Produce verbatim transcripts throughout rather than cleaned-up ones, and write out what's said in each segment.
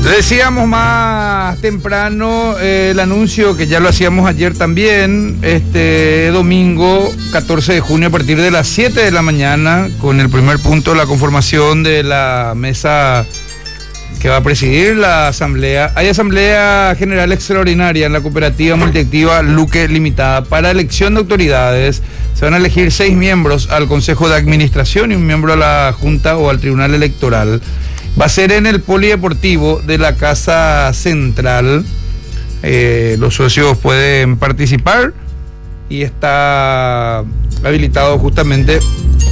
Le decíamos más temprano eh, el anuncio que ya lo hacíamos ayer también, este domingo catorce de junio a partir de las siete de la mañana, con el primer punto, la conformación de la mesa que va a presidir la asamblea. Hay asamblea general extraordinaria en la cooperativa multiactiva Luque Limitada. Para elección de autoridades se van a elegir seis miembros al Consejo de Administración y un miembro a la Junta o al Tribunal Electoral. Va a ser en el polideportivo de la Casa Central. Eh, los socios pueden participar y está habilitado justamente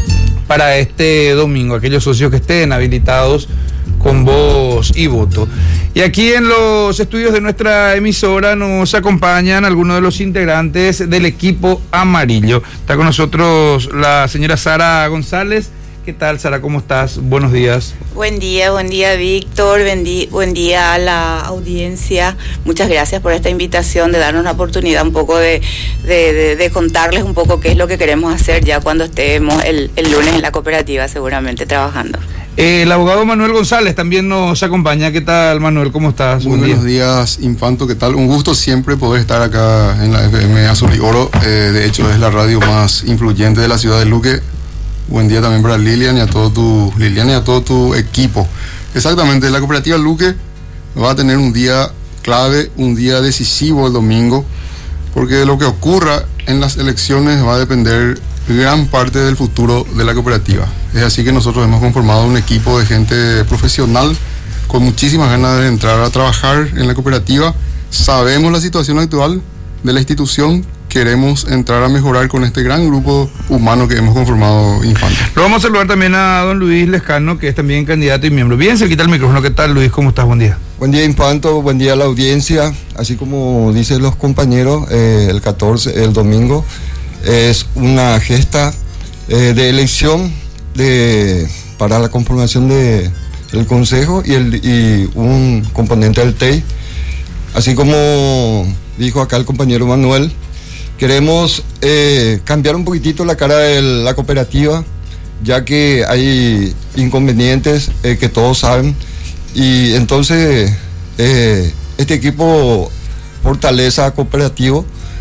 para este domingo. Aquellos socios que estén habilitados con voz y voto. Y aquí en los estudios de nuestra emisora nos acompañan algunos de los integrantes del equipo amarillo. Está con nosotros la señora Sara González. ¿Qué tal, Sara? ¿Cómo estás? Buenos días. Buen día, buen día, Víctor. Buen día, buen día a la audiencia. Muchas gracias por esta invitación, de darnos la oportunidad un poco de, de, de, de contarles un poco qué es lo que queremos hacer ya cuando estemos el, el lunes en la cooperativa, seguramente trabajando. Eh, el abogado Manuel González también nos acompaña. ¿Qué tal, Manuel? ¿Cómo estás? Muy buenos días, Infanto. ¿Qué tal? Un gusto siempre poder estar acá en la F M Azul y Oro. Eh, de hecho, es la radio más influyente de la ciudad de Luque. Buen día también para Lilian y a todo tu Lilian y a todo tu equipo. Exactamente, la cooperativa Luque va a tener un día clave, un día decisivo el domingo, porque de lo que ocurra en las elecciones va a depender gran parte del futuro de la cooperativa. Es así que nosotros hemos conformado un equipo de gente profesional con muchísimas ganas de entrar a trabajar en la cooperativa. Sabemos la situación actual de la institución. Queremos entrar a mejorar con este gran grupo humano que hemos conformado, Infante. Lo vamos a saludar también a don Luis Lescano, que es también candidato y miembro. Bien, se quita el micrófono. ¿Qué tal, Luis? ¿Cómo estás? Buen día. Buen día, Infanto. Buen día a la audiencia. Así como dicen los compañeros, eh, el catorce, el domingo, es una gesta eh, de elección de, para la conformación de, del Consejo y, el, y un componente del T E I. Así como dijo acá el compañero Manuel, queremos eh, cambiar un poquitito la cara de la cooperativa, ya que hay inconvenientes eh, que todos saben, y entonces eh, este equipo Fortaleza Cooperativo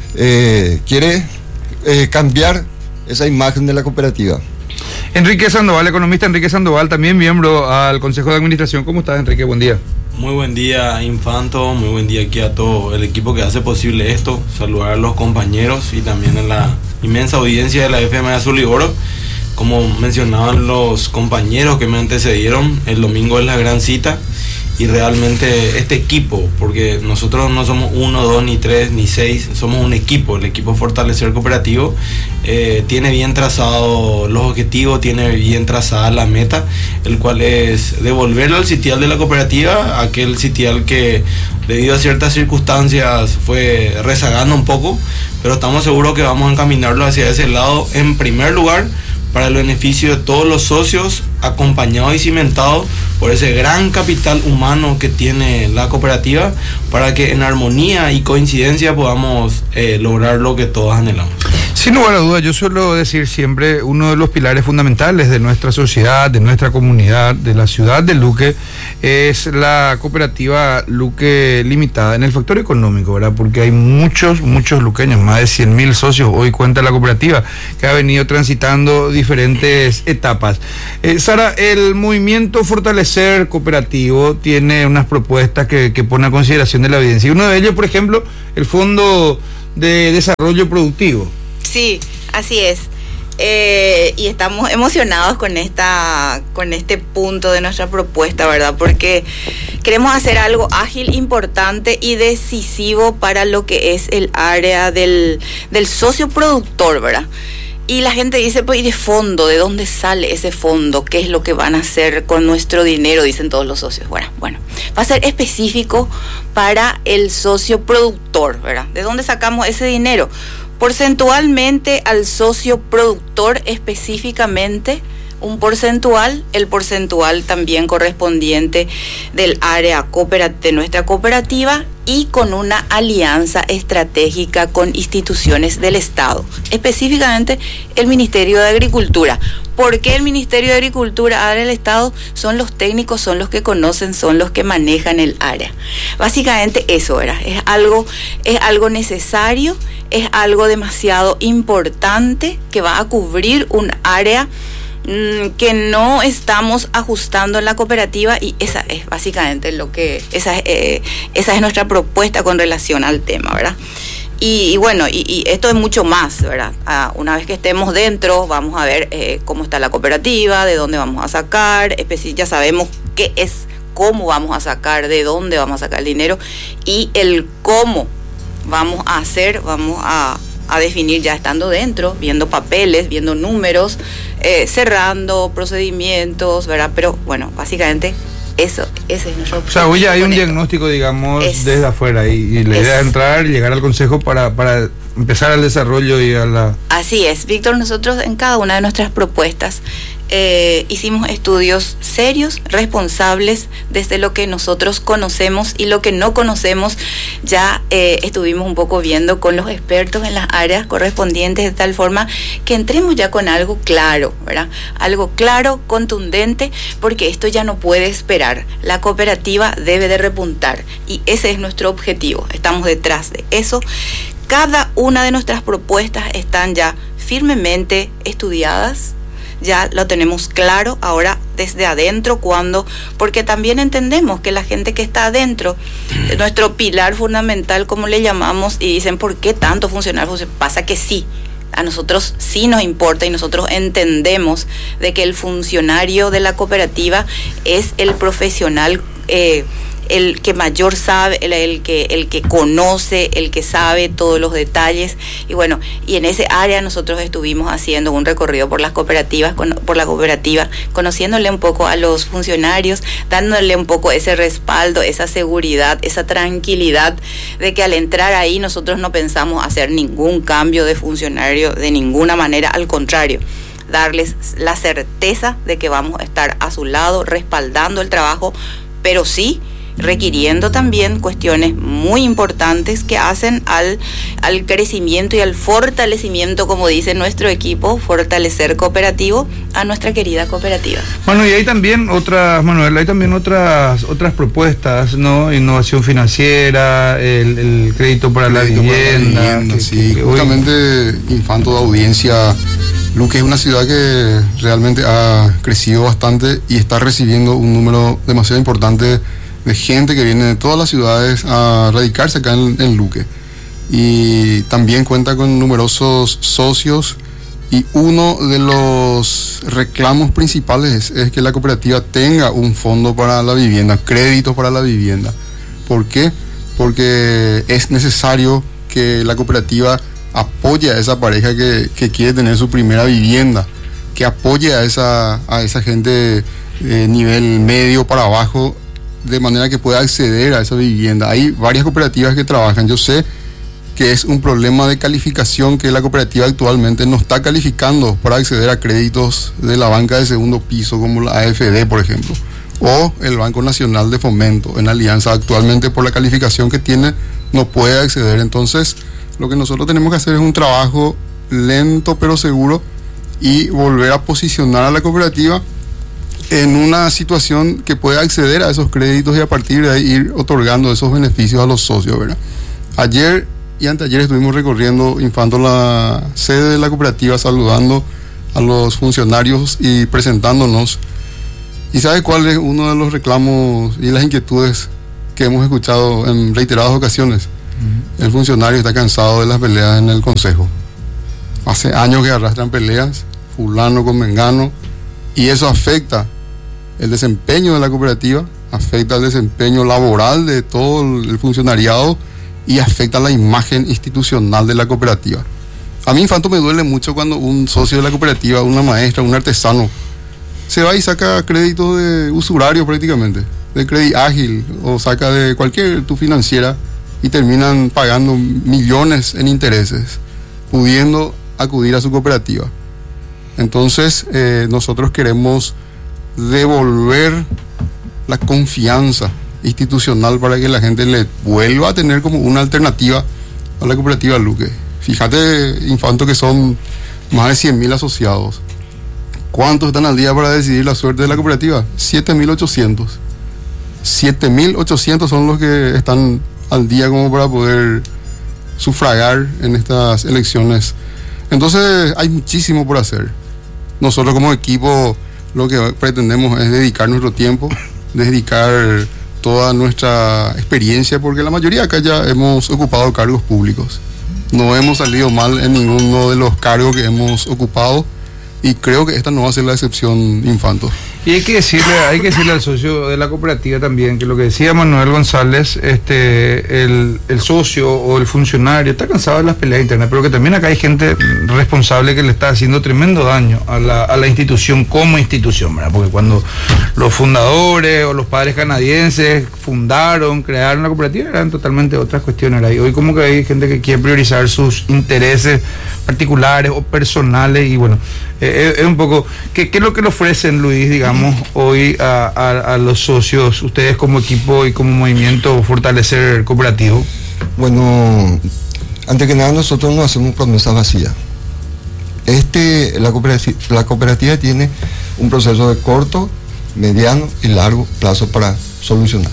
eh, quiere eh, cambiar esa imagen de la cooperativa. Enrique Sandoval, economista Enrique Sandoval, también miembro al Consejo de Administración. ¿Cómo estás, Enrique? Buen día. Muy buen día, Infanto, muy buen día aquí a todo el equipo que hace posible esto, saludar a los compañeros y también a la inmensa audiencia de la F M Azul y Oro. Como mencionaban los compañeros que me antecedieron, el domingo es la gran cita y realmente este equipo, porque nosotros no somos uno, dos, ni tres, ni seis, somos un equipo, el equipo Fortalecer Cooperativo, eh, tiene bien trazado los objetivos, tiene bien trazada la meta, el cual es devolverle al sitial de la cooperativa, aquel sitial que debido a ciertas circunstancias fue rezagando un poco, pero estamos seguros que vamos a encaminarlo hacia ese lado en primer lugar, para el beneficio de todos los socios, acompañado y cimentado por ese gran capital humano que tiene la cooperativa, para que en armonía y coincidencia podamos eh, lograr lo que todos anhelamos. Sin lugar a dudas, yo suelo decir siempre, uno de los pilares fundamentales de nuestra sociedad, de nuestra comunidad, de la ciudad de Luque, es la cooperativa Luque Limitada en el factor económico, ¿verdad? Porque hay muchos, muchos luqueños, más de cien mil socios hoy cuenta la cooperativa, que ha venido transitando diferentes etapas. Eh, Sara, el movimiento Fortalecer Cooperativo tiene unas propuestas que, que pone a consideración de la audiencia. Y uno de ellos, por ejemplo, el Fondo de Desarrollo Productivo. Sí, así es. Eh, y estamos emocionados con esta, con este punto de nuestra propuesta, ¿verdad? Porque queremos hacer algo ágil, importante y decisivo para lo que es el área del, del socio productor, ¿verdad? Y la gente dice, pues, ¿y de fondo? ¿De dónde sale ese fondo? ¿Qué es lo que van a hacer con nuestro dinero? Dicen todos los socios. Bueno, bueno, va a ser específico para el socio productor, ¿verdad? ¿De dónde sacamos ese dinero? Porcentualmente al socio productor específicamente, un porcentual, el porcentual también correspondiente del área cooperativa, de nuestra cooperativa, y con una alianza estratégica con instituciones del Estado, específicamente el Ministerio de Agricultura. ¿Por qué el Ministerio de Agricultura ahora el Estado? Son los técnicos, son los que conocen, son los que manejan el área. Básicamente eso era, es algo, es algo necesario, es algo demasiado importante que va a cubrir un área mmm, que no estamos ajustando en la cooperativa, y esa es básicamente lo que, esa, eh, esa es nuestra propuesta con relación al tema, ¿verdad? Y, y bueno, y, y esto es mucho más, ¿verdad? Ah, una vez que estemos dentro, vamos a ver eh, cómo está la cooperativa, de dónde vamos a sacar, ya sabemos qué es, cómo vamos a sacar, de dónde vamos a sacar el dinero, y el cómo vamos a hacer, vamos a, a definir ya estando dentro, viendo papeles, viendo números, eh, cerrando procedimientos, ¿verdad? Pero bueno, básicamente eso, ese es nuestro... O sea, hoy ya hay un diagnóstico, digamos, es, desde afuera, y, y la es, idea es entrar, llegar al consejo para, para empezar el desarrollo y a la... Así es, Víctor, nosotros en cada una de nuestras propuestas eh, hicimos estudios serios, responsables, desde lo que nosotros conocemos, y lo que no conocemos ya eh, estuvimos un poco viendo con los expertos en las áreas correspondientes, de tal forma que entremos ya con algo claro, ¿verdad? Algo claro, contundente, porque esto ya no puede esperar. La cooperativa debe de repuntar, y ese es nuestro objetivo, estamos detrás de eso. Cada una de nuestras propuestas están ya firmemente estudiadas, ya lo tenemos claro ahora desde adentro, cuando, porque también entendemos que la gente que está adentro, nuestro pilar fundamental, como le llamamos, y dicen, ¿por qué tanto funcionar? Pues pasa que sí, a nosotros sí nos importa, y nosotros entendemos de que el funcionario de la cooperativa es el profesional, eh, el que mayor sabe, el, el que el que conoce, el que sabe todos los detalles. Y bueno, y en ese área nosotros estuvimos haciendo un recorrido por las cooperativas, con, por la cooperativa, conociéndole un poco a los funcionarios, dándole un poco ese respaldo, esa seguridad, esa tranquilidad de que al entrar ahí nosotros no pensamos hacer ningún cambio de funcionario de ninguna manera, al contrario, darles la certeza de que vamos a estar a su lado, respaldando el trabajo, pero sí requiriendo también cuestiones muy importantes que hacen al, al crecimiento y al fortalecimiento, como dice nuestro equipo, fortalecer cooperativo a nuestra querida cooperativa. Bueno, y hay también otras, Manuel, hay también otras otras propuestas, ¿no? Innovación financiera, el, el crédito para la crédito vivienda. Para la vivienda, que, sí, que justamente hoy... Infanto de audiencia, Luque es una ciudad que realmente ha crecido bastante y está recibiendo un número demasiado importante de gente que viene de todas las ciudades a radicarse acá en, en Luque, y también cuenta con numerosos socios, y uno de los reclamos principales es, es que la cooperativa tenga un fondo para la vivienda, créditos para la vivienda. ¿Por qué? Porque es necesario que la cooperativa apoye a esa pareja que, que quiere tener su primera vivienda, que apoye a esa, a esa gente de nivel medio para abajo, de manera que pueda acceder a esa vivienda. Hay varias cooperativas que trabajan. Yo sé que es un problema de calificación, que la cooperativa actualmente no está calificando para acceder a créditos de la banca de segundo piso, como la A F D, por ejemplo, o el Banco Nacional de Fomento. En alianza, actualmente, por la calificación que tiene, no puede acceder. Entonces, lo que nosotros tenemos que hacer es un trabajo lento pero seguro, y volver a posicionar a la cooperativa en una situación que pueda acceder a esos créditos, y a partir de ahí ir otorgando esos beneficios a los socios, ¿verdad? Ayer y anteayer estuvimos recorriendo Infanto, la sede de la cooperativa, saludando a los funcionarios y presentándonos. ¿Y sabe cuál es uno de los reclamos y las inquietudes que hemos escuchado en reiteradas ocasiones? Uh-huh. El funcionario está cansado de las peleas en el consejo. Hace años que arrastran peleas, fulano con mengano, y eso afecta el desempeño de la cooperativa, afecta el desempeño laboral de todo el funcionariado, y afecta la imagen institucional de la cooperativa. A mí, Infanto, me duele mucho cuando un socio de la cooperativa, una maestra, un artesano, se va y saca crédito de usurario prácticamente, de crédito ágil, o saca de cualquier tu financiera, y terminan pagando millones en intereses, pudiendo acudir a su cooperativa. Entonces, eh, nosotros queremos devolver la confianza institucional para que la gente le vuelva a tener como una alternativa a la cooperativa Luque. Fíjate, Infanto, que son más de cien mil asociados. ¿Cuántos están al día para decidir la suerte de la cooperativa? siete mil ochocientos. siete mil ochocientos son los que están al día como para poder sufragar en estas elecciones. Entonces hay muchísimo por hacer. Nosotros como equipo lo que pretendemos es dedicar nuestro tiempo, dedicar toda nuestra experiencia, porque la mayoría acá ya hemos ocupado cargos públicos. No hemos salido mal en ninguno de los cargos que hemos ocupado y creo que esta no va a ser la excepción, Infanto. Y hay que decirle, hay que decirle al socio de la cooperativa también que lo que decía Manuel González, este, el, el socio o el funcionario está cansado de las peleas internas, pero que también acá hay gente responsable que le está haciendo tremendo daño a la, a la institución como institución, ¿verdad? Porque cuando los fundadores o los padres canadienses fundaron, crearon la cooperativa, eran totalmente otras cuestiones, ¿verdad? Y hoy como que hay gente que quiere priorizar sus intereses particulares o personales y bueno, eh, es un poco, ¿qué, qué es lo que le ofrecen, Luis, digamos, hoy a, a, a los socios, ustedes como equipo y como movimiento Fortalecer Cooperativo? Bueno, antes que nada nosotros no hacemos promesas vacías. Este, la cooperativa, la cooperativa tiene un proceso de corto, mediano y largo plazo para solucionar.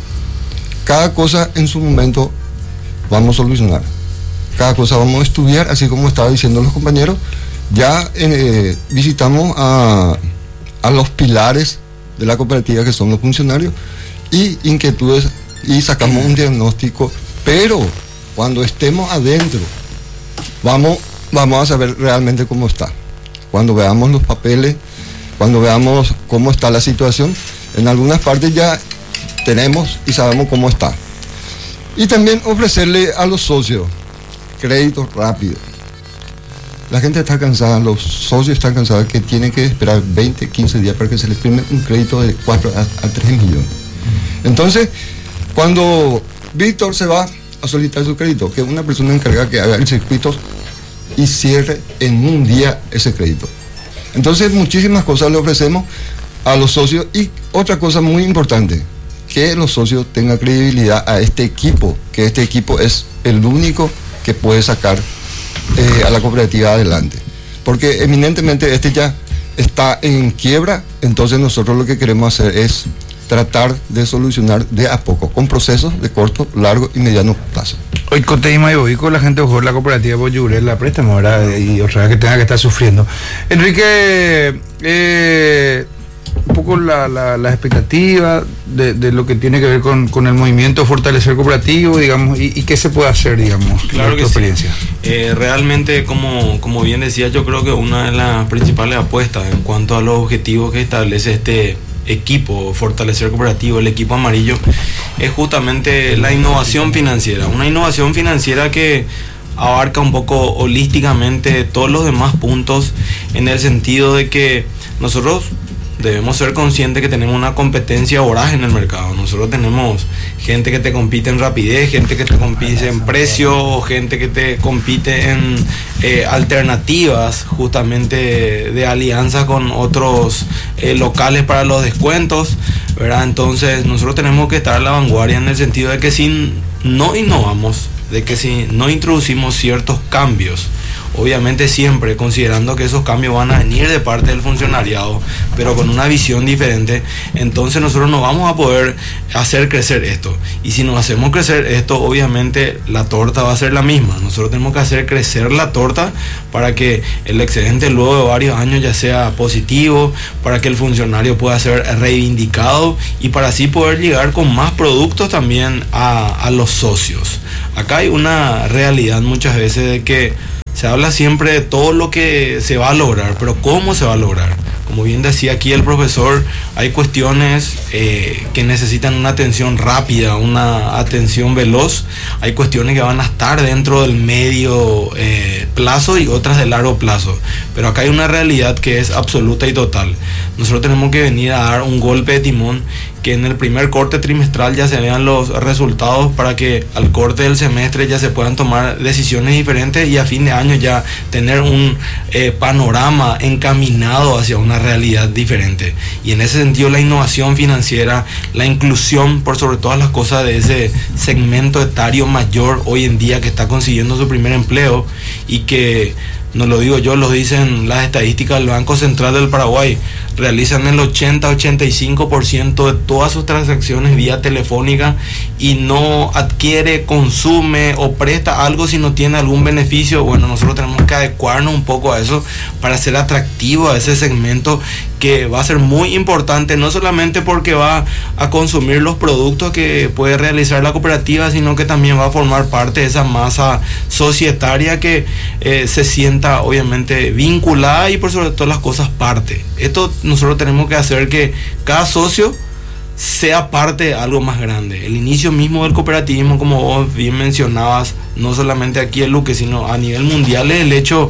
Cada cosa en su momento vamos a solucionar. Cada cosa vamos a estudiar, así como estaba diciendo los compañeros. Ya eh, visitamos a a los pilares de la cooperativa, que son los funcionarios, y inquietudes, y sacamos un diagnóstico, pero cuando estemos adentro, vamos, vamos a saber realmente cómo está. Cuando veamos los papeles, cuando veamos cómo está la situación, en algunas partes ya tenemos y sabemos cómo está. Y también ofrecerle a los socios créditos rápidos. La gente está cansada, los socios están cansados que tienen que esperar veinte, quince días para que se les firme un crédito de cuatro a tres millones. Entonces, cuando Víctor se va a solicitar su crédito, que una persona encargada que haga el circuito y cierre en un día ese crédito. Entonces, muchísimas cosas le ofrecemos a los socios y otra cosa muy importante, que los socios tengan credibilidad a este equipo, que este equipo es el único que puede sacar Eh, a la cooperativa adelante, porque eminentemente este ya está en quiebra. Entonces nosotros lo que queremos hacer es tratar de solucionar de a poco, con procesos de corto, largo y mediano plazo. Hoy Coteima y Boico, la gente jugó la cooperativa Boyure, la préstamo, ¿verdad? Y otra vez que tenga que estar sufriendo. Enrique, eh, un poco la, la, la expectativa de, de lo que tiene que ver con, con el movimiento Fortalecer Cooperativo, digamos, y, y qué se puede hacer, digamos, claro que experiencia. Sí. Eh, realmente, como, como bien decía, yo creo que una de las principales apuestas en cuanto a los objetivos que establece este equipo Fortalecer Cooperativo, el equipo amarillo, es justamente la innovación financiera, una innovación financiera que abarca un poco holísticamente todos los demás puntos, en el sentido de que nosotros debemos ser conscientes que tenemos una competencia voraz en el mercado. Nosotros tenemos gente que te compite en rapidez, gente que te compite en precio, gente que te compite en eh, alternativas justamente de alianza con otros eh, locales para los descuentos, ¿verdad? Entonces nosotros tenemos que estar a la vanguardia en el sentido de que si no innovamos, de que si no introducimos ciertos cambios, obviamente siempre considerando que esos cambios van a venir de parte del funcionariado, pero con una visión diferente, entonces nosotros no vamos a poder hacer crecer esto. Y si no hacemos crecer esto, obviamente la torta va a ser la misma. Nosotros tenemos que hacer crecer la torta para que el excedente luego de varios años ya sea positivo, para que el funcionario pueda ser reivindicado y para así poder llegar con más productos también a, a los socios. Acá hay una realidad muchas veces de que se habla siempre de todo lo que se va a lograr, pero ¿cómo se va a lograr? Como bien decía aquí el profesor, hay cuestiones eh, que necesitan una atención rápida, una atención veloz. Hay cuestiones que van a estar dentro del medio eh, plazo y otras de largo plazo. Pero acá hay una realidad que es absoluta y total. Nosotros tenemos que venir a dar un golpe de timón que en el primer corte trimestral ya se vean los resultados para que al corte del semestre ya se puedan tomar decisiones diferentes y a fin de año ya tener un eh, panorama encaminado hacia una realidad diferente. Y en ese sentido la innovación financiera, la inclusión por sobre todas las cosas de ese segmento etario mayor hoy en día que está consiguiendo su primer empleo y que, no lo digo yo, lo dicen las estadísticas del Banco Central del Paraguay, realizan el ochenta a ochenta y cinco por ciento de todas sus transacciones vía telefónica y no adquiere, consume o presta algo si no tiene algún beneficio. Bueno, nosotros tenemos que adecuarnos un poco a eso para ser atractivo a ese segmento que va a ser muy importante, no solamente porque va a consumir los productos que puede realizar la cooperativa, sino que también va a formar parte de esa masa societaria que eh, se sienta obviamente vinculada y por sobre todas las cosas parte. Esto nosotros tenemos que hacer que cada socio sea parte de algo más grande. El inicio mismo del cooperativismo, como vos bien mencionabas, no solamente aquí en Luque, sino a nivel mundial, es el hecho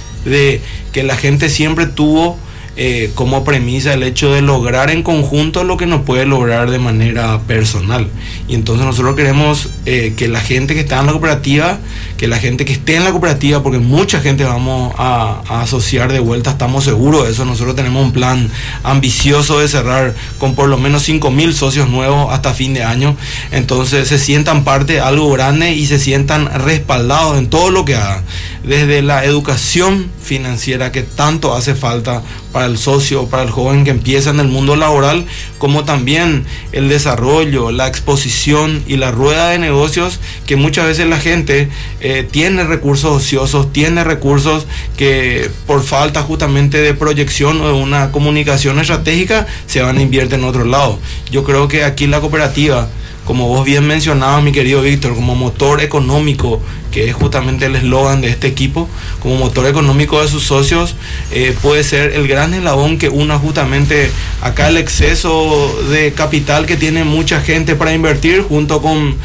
de que la gente siempre tuvo Eh, como premisa el hecho de lograr en conjunto lo que no puede lograr de manera personal. Y entonces nosotros queremos eh, que la gente que está en la cooperativa, que la gente que esté en la cooperativa, porque mucha gente vamos a, a asociar de vuelta, estamos seguros de eso. Nosotros tenemos un plan ambicioso de cerrar con por lo menos cinco mil socios nuevos hasta fin de año. Entonces se sientan parte de algo grande y se sientan respaldados en todo lo que hagan, desde la educación financiera que tanto hace falta para el socio, para el joven que empieza en el mundo laboral, como también el desarrollo, la exposición y la rueda de negocios, que muchas veces la gente eh, tiene recursos ociosos, tiene recursos que por falta justamente de proyección o de una comunicación estratégica se van a invertir en otro lado. Yo creo que aquí la cooperativa, como vos bien mencionabas, mi querido Víctor, como motor económico, que es justamente el eslogan de este equipo, como motor económico de sus socios, eh, puede ser el gran eslabón que una justamente acá el exceso de capital que tiene mucha gente para invertir, junto con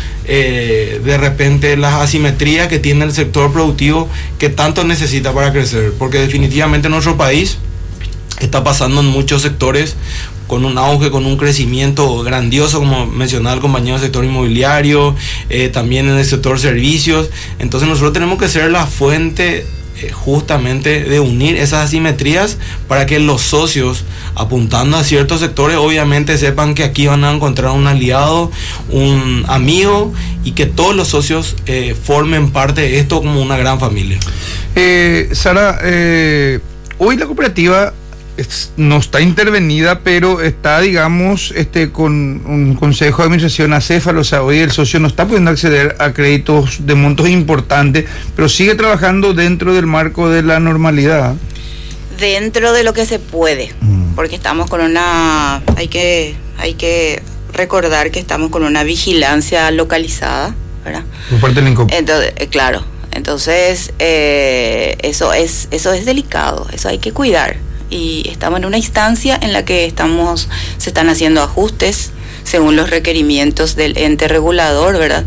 eh, de repente las asimetrías que tiene el sector productivo que tanto necesita para crecer, porque definitivamente nuestro país está pasando en muchos sectores con un auge, con un crecimiento grandioso, como mencionaba el compañero del sector inmobiliario, eh, también en el sector servicios. Entonces nosotros tenemos que ser la fuente eh, justamente de unir esas asimetrías para que los socios, apuntando a ciertos sectores, obviamente sepan que aquí van a encontrar un aliado, un amigo, y que todos los socios eh, formen parte de esto como una gran familia. Eh, Sara, eh, hoy la cooperativa no está intervenida, pero está, digamos, este con un consejo de administración acéfalo. O sea, hoy el socio no está pudiendo acceder a créditos de montos importantes, pero sigue trabajando dentro del marco de la normalidad. Dentro de lo que se puede, mm. porque estamos con una, hay que, hay que recordar que estamos con una vigilancia localizada, ¿verdad? Por parte del INCOP. Entonces, eh, claro, entonces eh, eso es, eso es delicado, eso hay que cuidar. Y estamos en una instancia en la que estamos, se están haciendo ajustes según los requerimientos del ente regulador, ¿verdad?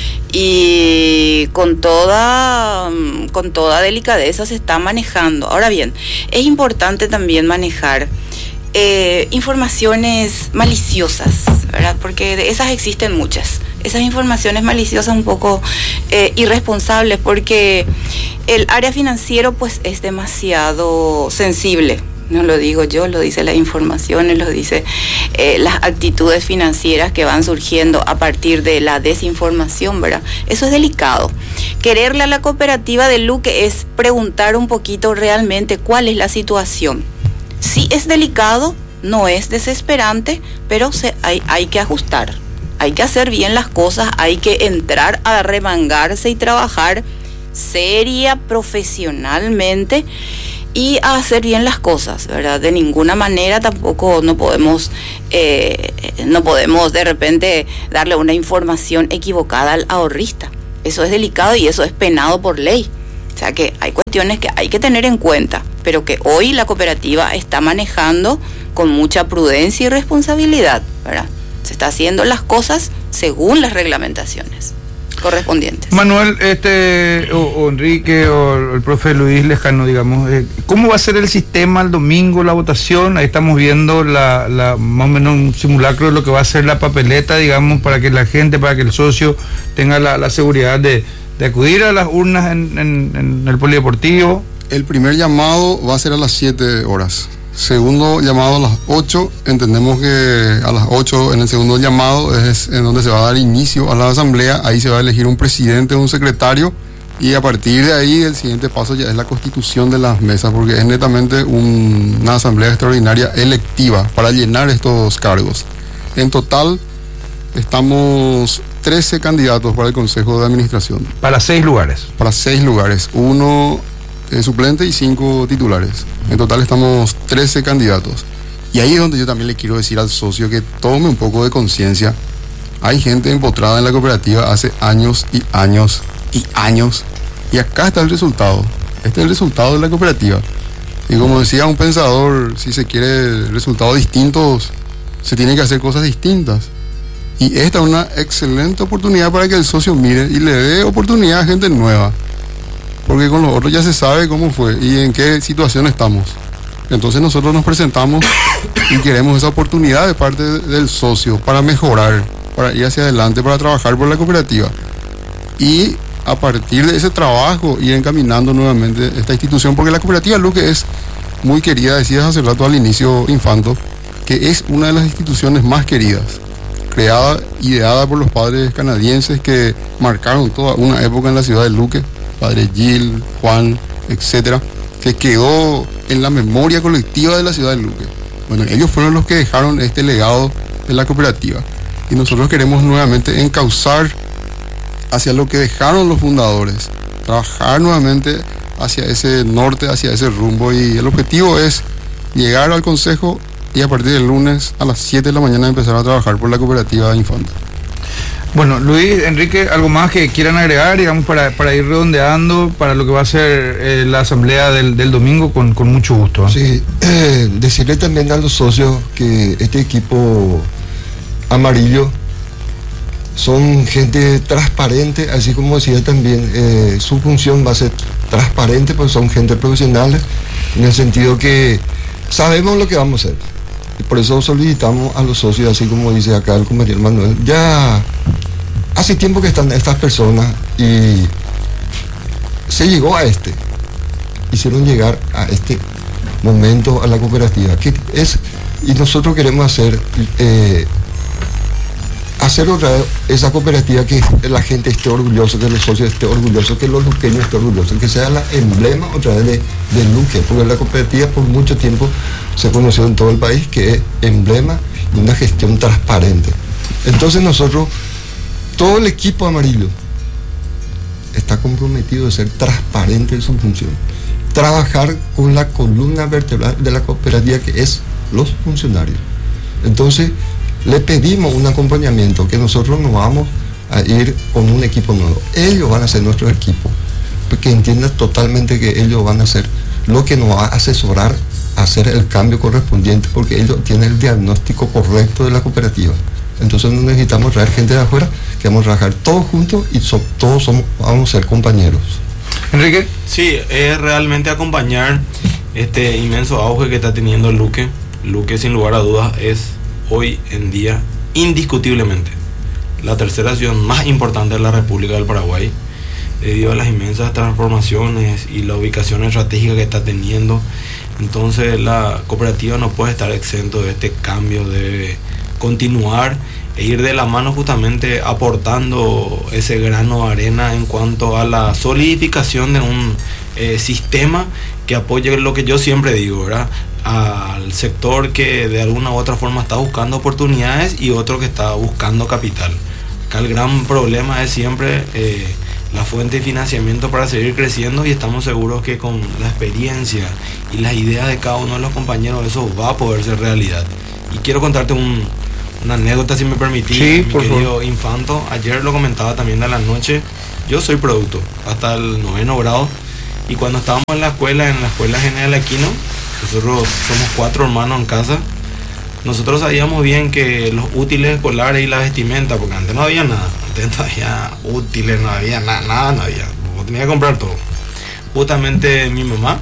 Y con toda, con toda delicadeza se está manejando. Ahora bien, es importante también manejar eh, informaciones maliciosas, ¿verdad? Porque de esas existen muchas. Esas informaciones maliciosas un poco eh, irresponsables, porque el área financiero pues es demasiado sensible. No lo digo yo, lo dice las informaciones, lo dice eh, las actitudes financieras que van surgiendo a partir de la desinformación, ¿verdad? Eso es delicado. Quererle a la cooperativa de Luque es preguntar un poquito realmente cuál es la situación. Sí es delicado, no es desesperante, pero se, hay, hay que ajustar. Hay que hacer bien las cosas, hay que entrar a remangarse y trabajar seria, profesionalmente, y a hacer bien las cosas, ¿verdad? De ninguna manera tampoco no podemos, eh, no podemos de repente darle una información equivocada al ahorrista. Eso es delicado y eso es penado por ley. O sea que hay cuestiones que hay que tener en cuenta, pero que hoy la cooperativa está manejando con mucha prudencia y responsabilidad, ¿verdad? Se está haciendo las cosas según las reglamentaciones. correspondientes. Manuel, este, o, o Enrique, o el profe Luis Lejano, digamos, eh, ¿cómo va a ser el sistema el domingo, la votación? Ahí estamos viendo la, la, más o menos un simulacro de lo que va a ser la papeleta, digamos, para que la gente, para que el socio tenga la, la seguridad de, de acudir a las urnas en, en, en el polideportivo. El primer llamado va a ser a las siete horas. Segundo llamado a las ocho. Entendemos que a las ocho en el segundo llamado es en donde se va a dar inicio a la asamblea. Ahí se va a elegir un presidente, un secretario, y a partir de ahí el siguiente paso ya es la constitución de las mesas, porque es netamente un, una asamblea extraordinaria electiva para llenar estos cargos. En total estamos trece candidatos para el Consejo de Administración. Para seis lugares. Para seis lugares. Uno eh, suplente y cinco titulares. En total estamos trece candidatos. Y ahí es donde yo también le quiero decir al socio que tome un poco de conciencia. Hay gente empotrada en la cooperativa hace años y años y años. Y acá está el resultado. Este es el resultado de la cooperativa. Y como decía un pensador, si se quiere resultados distintos, se tienen que hacer cosas distintas. Y esta es una excelente oportunidad para que el socio mire y le dé oportunidad a gente nueva. Porque con los otros ya se sabe cómo fue y en qué situación estamos. Entonces nosotros nos presentamos y queremos esa oportunidad de parte del socio para mejorar, para ir hacia adelante, para trabajar por la cooperativa. Y a partir de ese trabajo ir encaminando nuevamente esta institución, porque la cooperativa Luque es muy querida, decías hace rato al inicio, Infanto, que es una de las instituciones más queridas, creada, ideada por los padres canadienses que marcaron toda una época en la ciudad de Luque, padre Gil, Juan, etcétera, que quedó en la memoria colectiva de la ciudad de Luque. Bueno, ellos fueron los que dejaron este legado de la cooperativa y nosotros queremos nuevamente encauzar hacia lo que dejaron los fundadores, trabajar nuevamente hacia ese norte, hacia ese rumbo, y el objetivo es llegar al consejo y a partir del lunes a las siete de la mañana empezar a trabajar por la cooperativa Infante. Bueno, Luis, Enrique, ¿algo más que quieran agregar, digamos, para, para ir redondeando para lo que va a ser eh, la asamblea del, del domingo? Con, con mucho gusto. Sí, eh, decirle también a los socios que este equipo amarillo son gente transparente, así como decía también, eh, su función va a ser transparente, pues son gente profesionales, en el sentido que sabemos lo que vamos a hacer. Y por eso solicitamos a los socios, así como dice acá el compañero Manuel, ya hace tiempo que están estas personas y se llegó a este, hicieron llegar a este momento a la cooperativa, que es, y nosotros queremos hacer, eh, hacer otra vez esa cooperativa, que la gente esté orgullosa, que los socios estén orgullosos, que los luqueños estén orgullosos, que sea la emblema otra vez de, de Luque, porque la cooperativa por mucho tiempo se conoció en todo el país que es emblema de una gestión transparente. Entonces nosotros, todo el equipo amarillo está comprometido de ser transparente en su función, trabajar con la columna vertebral de la cooperativa, que es los funcionarios. Entonces le pedimos un acompañamiento, que nosotros nos vamos a ir con un equipo nuevo. Ellos van a ser nuestro equipo, porque entiendan totalmente que ellos van a ser lo que nos va a asesorar a hacer el cambio correspondiente, porque ellos tienen el diagnóstico correcto de la cooperativa. Entonces no necesitamos traer gente de afuera, que vamos a trabajar todos juntos y so, todos somos, vamos a ser compañeros. Enrique. Sí, es realmente acompañar este inmenso auge que está teniendo Luque. Luque, sin lugar a dudas, es hoy en día indiscutiblemente la tercera ciudad más importante de la República del Paraguay, debido a las inmensas transformaciones y la ubicación estratégica que está teniendo. Entonces la cooperativa no puede estar exento de este cambio, debe continuar e ir de la mano, justamente aportando ese grano de arena en cuanto a la solidificación de un eh, sistema que apoye lo que yo siempre digo, ¿verdad?, al sector que de alguna u otra forma está buscando oportunidades y otro que está buscando capital. Acá el gran problema es siempre eh, la fuente de financiamiento para seguir creciendo, y estamos seguros que con la experiencia y las ideas de cada uno de los compañeros eso va a poder ser realidad. Y quiero contarte un, una anécdota, si me permitís, sí, mi por querido favor. Infanto. Ayer lo comentaba también de la noche, yo soy producto hasta el noveno grado, y cuando estábamos en la escuela, en la escuela General Aquino, nosotros somos cuatro hermanos en casa, nosotros sabíamos bien que los útiles escolares y la vestimenta, porque antes no había nada, antes no había útiles, no había nada, nada no había, uno tenía que comprar todo. Justamente mi mamá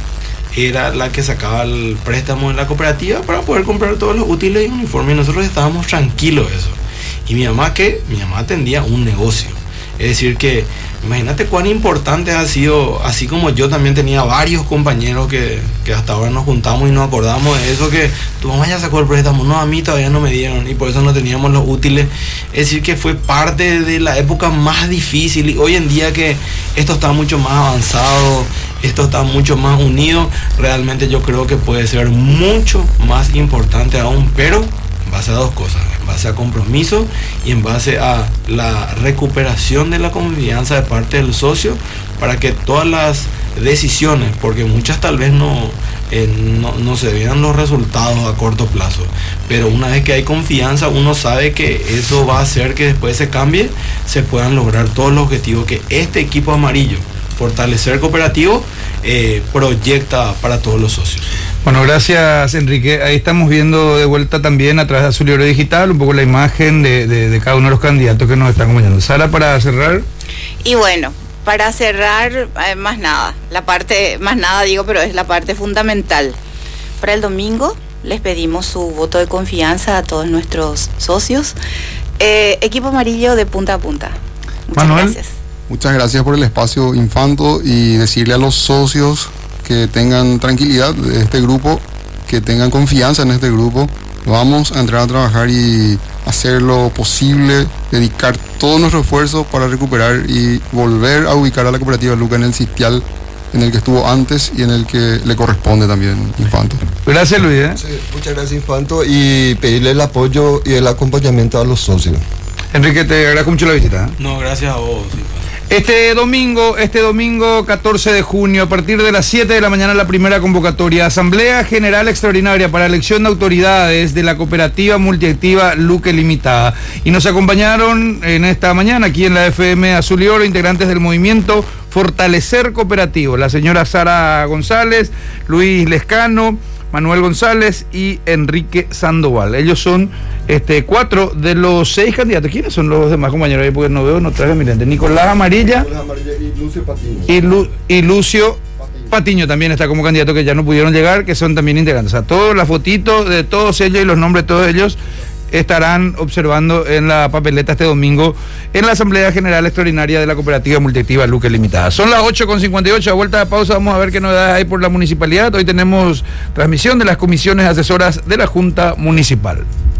era la que sacaba el préstamo en la cooperativa para poder comprar todos los útiles y uniformes, y nosotros estábamos tranquilos de eso. Y mi mamá, ¿qué? Mi mamá atendía un negocio. Es decir que, imagínate cuán importante ha sido, así como yo también tenía varios compañeros que, que hasta ahora nos juntamos y nos acordamos de eso, que tu mamá ya sacó el préstamo, no, a mí todavía no me dieron y por eso no teníamos los útiles. Es decir que fue parte de la época más difícil, y hoy en día que esto está mucho más avanzado, esto está mucho más unido, realmente yo creo que puede ser mucho más importante aún, pero en base a dos cosas, en base a compromiso y en base a la recuperación de la confianza de parte del socio, para que todas las decisiones, porque muchas tal vez no, eh, no, no se vean los resultados a corto plazo, pero una vez que hay confianza, uno sabe que eso va a hacer que después se cambie, se puedan lograr todos los objetivos que este equipo amarillo, Fortalecer Cooperativo, eh, proyecta para todos los socios. Bueno, gracias Enrique. Ahí estamos viendo de vuelta también a través de Azul y Oro Digital un poco la imagen de, de, de cada uno de los candidatos que nos están acompañando. Sara, para cerrar. Y bueno, para cerrar, eh, más nada, la parte, más nada digo, pero es la parte fundamental. Para el domingo les pedimos su voto de confianza a todos nuestros socios. Eh, equipo amarillo de punta a punta. Muchas Manuel. gracias. Muchas gracias por el espacio, Infanto, y decirle a los socios que tengan tranquilidad de este grupo, que tengan confianza en este grupo. Vamos a entrar a trabajar y hacer lo posible, dedicar todo nuestro esfuerzo para recuperar y volver a ubicar a la cooperativa Luca en el sitial en el que estuvo antes y en el que le corresponde también, Infanto. Gracias, Luis. ¿eh? Sí, muchas gracias, Infanto, y pedirle el apoyo y el acompañamiento a los socios. Enrique, te agradezco mucho la visita. ¿eh? No, gracias a vos. Sí. Este domingo, este domingo catorce de junio, a partir de las siete de la mañana, la primera convocatoria, Asamblea General Extraordinaria para elección de autoridades de la Cooperativa Multiactiva Luque Limitada. Y nos acompañaron en esta mañana aquí en la F M Azul y Oro integrantes del movimiento Fortalecer Cooperativo, la señora Sara González, Luis Lescano, Manuel González y Enrique Sandoval. Ellos son este, cuatro de los seis candidatos. ¿Quiénes son los demás compañeros ahí? Porque no veo, no traje mi lente. Nicolás Amarilla, Nicolás Amarilla y Lucio Patiño. y, Lu, y Lucio Patiño. Patiño también está como candidato, que ya no pudieron llegar, que son también integrantes. O sea, todas las fotitos de todos ellos y los nombres de todos ellos estarán observando en la papeleta este domingo en la Asamblea General Extraordinaria de la Cooperativa Multiactiva Luque Limitada. Son las ocho con cincuenta y ocho, a vuelta de pausa vamos a ver qué novedades hay por la municipalidad. Hoy tenemos transmisión de las comisiones asesoras de la Junta Municipal.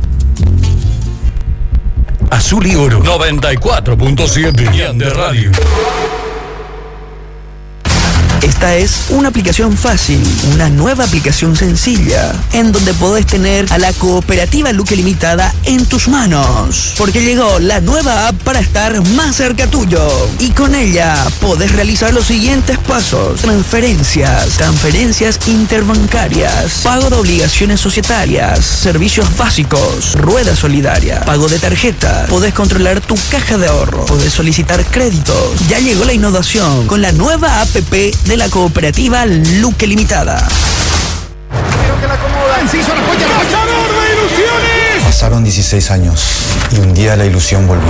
Azul y Oro noventa y cuatro punto siete de Radio. Esta es una aplicación fácil, una nueva aplicación sencilla, en donde podés tener a la Cooperativa Luque Limitada en tus manos. Porque llegó la nueva app para estar más cerca tuyo. Y con ella podés realizar los siguientes pasos: transferencias, transferencias interbancarias, pago de obligaciones societarias, servicios básicos, rueda solidaria, pago de tarjeta, podés controlar tu caja de ahorro, podés solicitar créditos. Ya llegó la innovación con la nueva app de la Cooperativa Luque Limitada. Pasaron dieciséis años y un día la ilusión volvió.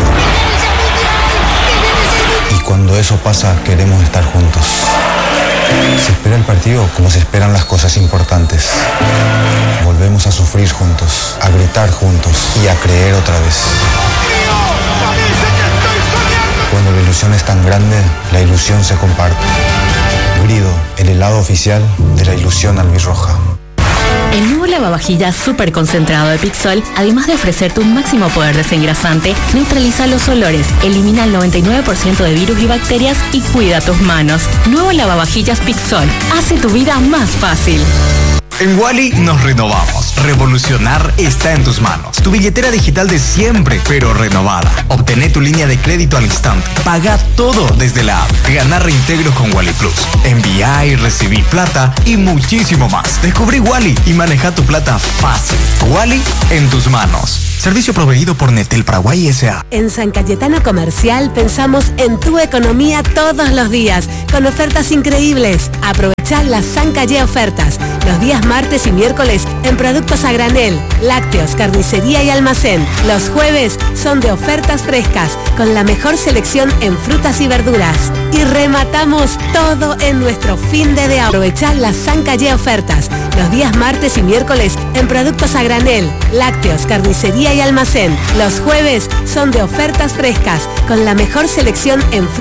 Y cuando eso pasa, queremos estar juntos. Se espera el partido como se esperan las cosas importantes. Volvemos a sufrir juntos, a gritar juntos y a creer otra vez. Cuando la ilusión es tan grande, la ilusión se comparte. Grido, el helado oficial de la ilusión albirroja. El nuevo lavavajillas súper concentrado de Pixol, además de ofrecerte un máximo poder desengrasante, neutraliza los olores, elimina el noventa y nueve por ciento de virus y bacterias y cuida tus manos. Nuevo lavavajillas Pixol, hace tu vida más fácil. En Wally nos renovamos. Revolucionar está en tus manos. Tu billetera digital de siempre, pero renovada. Obtené tu línea de crédito al instante. Paga todo desde la app. Ganar reintegros con Wally Plus. Enviar y recibir plata y muchísimo más. Descubrí Wally y maneja tu plata fácil. Wally en tus manos. Servicio proveído por Netel Paraguay S A En San Cayetano Comercial pensamos en tu economía todos los días, con ofertas increíbles. Aprovecha las San Calle ofertas. Los días martes y miércoles en productos a granel, lácteos, carnicería y almacén. Los jueves son de ofertas frescas, con la mejor selección en frutas y verduras. Y rematamos todo en nuestro fin de de aprovechar las San Calle ofertas. Los días martes y miércoles en productos a granel, lácteos, carnicería y almacén. Los jueves son de ofertas frescas, con la mejor selección en frutas